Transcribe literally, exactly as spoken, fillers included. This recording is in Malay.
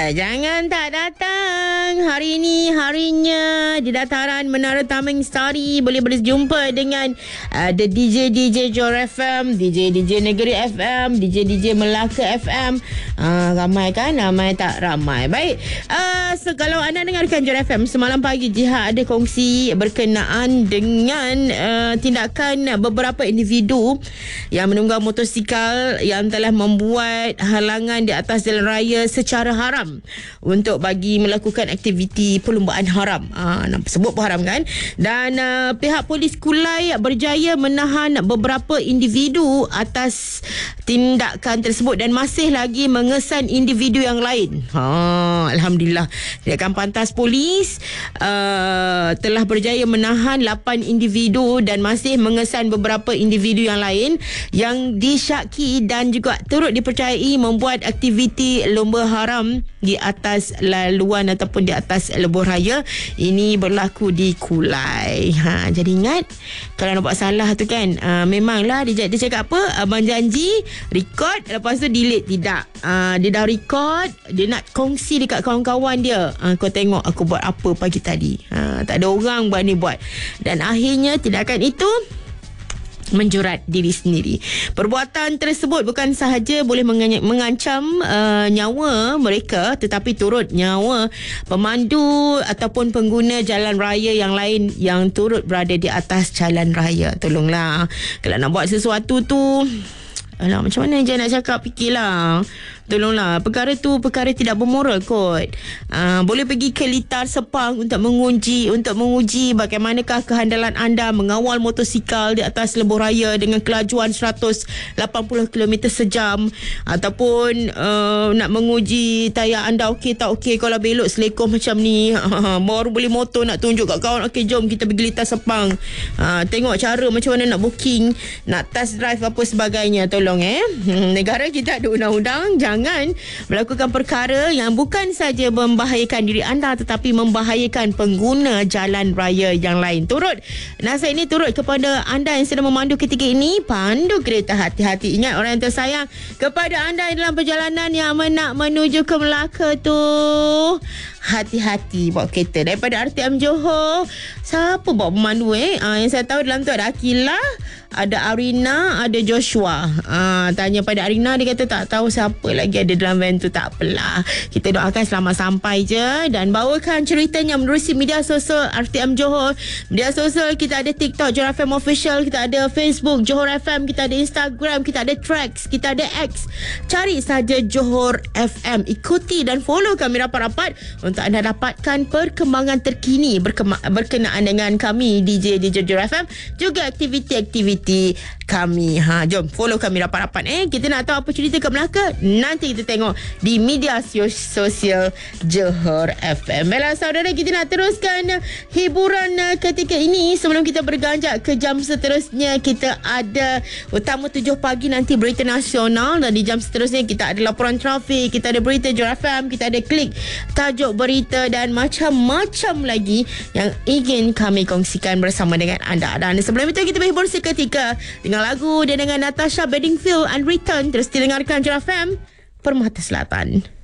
Uh, jangan tak datang. Hari ini harinya di dataran Menara Taming Sari boleh berjumpa dengan uh, the D J D J Johor F M, D J D J Negeri F M, D J D J Melaka F M. Uh, ramai kan? Ramai tak ramai. Baik. Uh, so kalau anda dengarkan Johor F M semalam pagi, Jihad ada kongsi berkenaan dengan uh, tindakan beberapa individu yang menunggang motosikal yang telah membuat halangan di atas jalan raya secara haram untuk bagi melakukan aktiviti perlumbaan haram. Ah, nampak sebut pun haram kan? Dan uh, pihak polis Kulai berjaya menahan beberapa individu atas tindakan tersebut dan masih lagi mengesan individu yang lain. Ha, alhamdulillah. Tindakan pantas polis uh, telah berjaya menahan lapan individu dan masih mengesan beberapa individu yang lain yang disyaki dan juga turut dipercayai membuat aktiviti lomba haram di atas laluan ataupun di atas lebuh raya. Ini berlaku di Kulai. Ha, jadi ingat kalau nak buat salah tu kan, uh, memanglah dia, dia cakap apa, abang janji record, lepas tu delete. Tidak, uh, dia dah record, dia nak kongsi dekat kawan-kawan dia. Uh, kau tengok aku buat apa pagi tadi. Uh, tak ada orang berani buat. Dan akhirnya tindakan itu menjurat diri sendiri. Perbuatan tersebut bukan sahaja boleh mengancam uh, nyawa mereka, tetapi turut nyawa pemandu ataupun pengguna jalan raya yang lain yang turut berada di atas jalan raya. Tolonglah, kalau nak buat sesuatu tu, alah, macam mana je nak cakap, fikirlah. Tolonglah, perkara tu perkara tidak bermoral kot. Uh, boleh pergi ke Litar Sepang untuk menguji untuk menguji bagaimanakah kehandalan anda mengawal motosikal di atas lebuh raya dengan kelajuan seratus lapan puluh kilometer sejam, ataupun uh, nak menguji tayar anda okey tak okey kalau belok selekoh macam ni. Uh, baru beli motor nak tunjuk kat kawan, okey jom kita pergi Litar Sepang. Uh, tengok cara macam mana nak booking, nak test drive apa sebagainya. Tolong eh. Negara kita ada undang-undang. Jangan Jangan melakukan perkara yang bukan saja membahayakan diri anda tetapi membahayakan pengguna jalan raya yang lain. Turut nasihat ini turut kepada anda yang sedang memandu ketika ini, pandu kereta hati-hati. Ingat orang yang tersayang, kepada anda dalam perjalanan yang nak menuju ke Melaka tu, hati-hati bawa kereta. Daripada R T M Johor, siapa bawa pemandu eh? Ah, yang saya tahu dalam tu ada Akilah, ada Arina, ada Joshua. Ah, tanya pada Arina, dia kata tak tahu siapa lagi ada dalam van tu. Tak apalah, kita doakan selamat sampai je. Dan bawakan ceritanya menerusi media sosial R T M Johor. Media sosial kita ada TikTok Johor F M Official, kita ada Facebook Johor F M, kita ada Instagram, kita ada Tracks, kita ada X. Cari saja Johor F M, ikuti dan follow kami rapat-rapat untuk anda dapatkan perkembangan terkini berkema- berkenaan dengan kami D J D J Johor F M, juga aktiviti-aktiviti kami. Ha, jom follow kami rapat-rapat eh. Kita nak tahu apa cerita kat Melaka, nanti kita tengok di media sosial Johor F M. Baiklah saudara, kita nak teruskan hiburan ketika ini sebelum kita berganjak ke jam seterusnya. Kita ada utama tujuh pagi nanti berita nasional, dan di jam seterusnya kita ada laporan trafik, kita ada berita Johor F M, kita ada klik tajuk berita dan macam-macam lagi yang ingin kami kongsikan bersama dengan anda. Dan sebelum itu kita berhibur seketika dengan lagu dan dengan Natasha Bedingfield and Return. Terus didengarkan Johor F M, Permata Selatan.